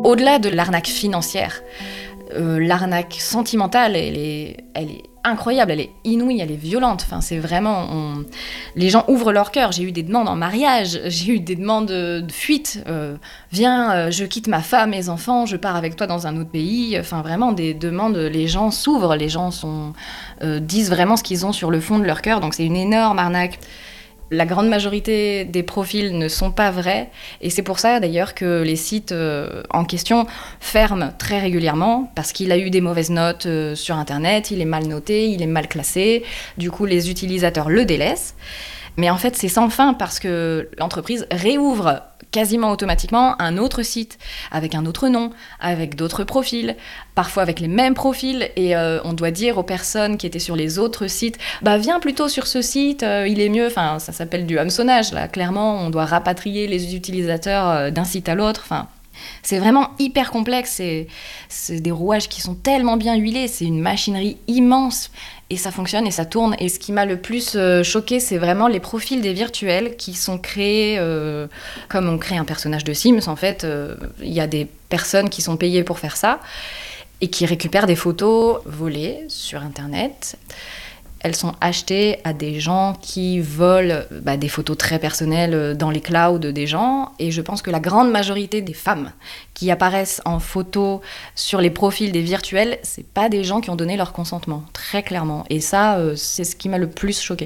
Au-delà de l'arnaque financière, l'arnaque sentimentale, elle est incroyable, elle est inouïe, elle est violente. Enfin, c'est vraiment... Les gens ouvrent leur cœur. J'ai eu des demandes en mariage, j'ai eu des demandes de fuite. Viens, je quitte ma femme, mes enfants, je pars avec toi dans un autre pays. Enfin, vraiment, des demandes, les gens s'ouvrent, les gens disent vraiment ce qu'ils ont sur le fond de leur cœur. Donc c'est une énorme arnaque. La grande majorité des profils ne sont pas vrais, et c'est pour ça d'ailleurs que les sites en question ferment très régulièrement, parce qu'il a eu des mauvaises notes sur Internet, il est mal noté, il est mal classé, du coup les utilisateurs le délaissent. Mais en fait c'est sans fin, parce que l'entreprise réouvre quasiment automatiquement un autre site, avec un autre nom, avec d'autres profils, parfois avec les mêmes profils, et on doit dire aux personnes qui étaient sur les autres sites, viens plutôt sur ce site, il est mieux. Enfin, ça s'appelle du hameçonnage, là, clairement, on doit rapatrier les utilisateurs d'un site à l'autre, enfin... C'est vraiment hyper complexe, c'est des rouages qui sont tellement bien huilés, c'est une machinerie immense, et ça fonctionne et ça tourne. Et ce qui m'a le plus choqué, c'est vraiment les profils des virtuels qui sont créés comme on crée un personnage de Sims. En fait, il y a des personnes qui sont payées pour faire ça, et qui récupèrent des photos volées sur Internet. Elles sont achetées à des gens qui volent des photos très personnelles dans les clouds des gens. Et je pense que la grande majorité des femmes qui apparaissent en photo sur les profils des virtuels, c'est pas des gens qui ont donné leur consentement, très clairement. Et ça, c'est ce qui m'a le plus choquée.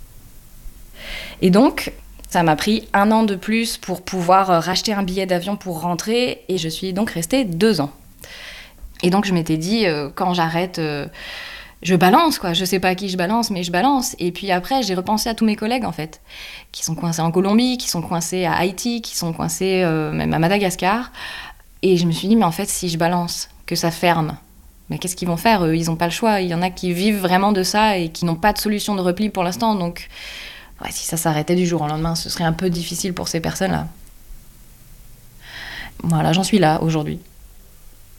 Et donc, ça m'a pris 1 an de plus pour pouvoir racheter un billet d'avion pour rentrer. Et je suis donc restée 2 ans. Et donc, je m'étais dit, quand j'arrête... je balance, quoi. Je sais pas à qui je balance, mais je balance. Et puis après, j'ai repensé à tous mes collègues, en fait, qui sont coincés en Colombie, qui sont coincés à Haïti, qui sont coincés même à Madagascar. Et je me suis dit, mais en fait, si je balance, que ça ferme, mais qu'est-ce qu'ils vont faire, eux? Ils n'ont pas le choix. Il y en a qui vivent vraiment de ça et qui n'ont pas de solution de repli pour l'instant. Donc, ouais, si ça s'arrêtait du jour au lendemain, ce serait un peu difficile pour ces personnes-là. Voilà, j'en suis là, aujourd'hui.